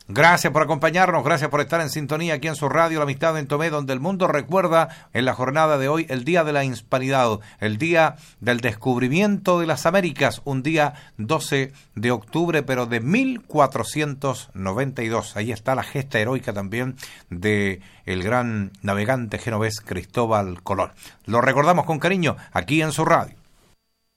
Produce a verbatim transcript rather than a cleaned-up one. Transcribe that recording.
Gracias por acompañarnos, gracias por estar en sintonía aquí en su radio La Amistad en Tomé, donde el mundo recuerda en la jornada de hoy el Día de la Hispanidad, el Día del Descubrimiento de las Américas, un día doce de octubre, pero de mil cuatrocientos noventa y dos. Ahí está la gesta heroica también de el gran navegante genovés Cristóbal Colón. Lo recordamos con cariño aquí en su radio.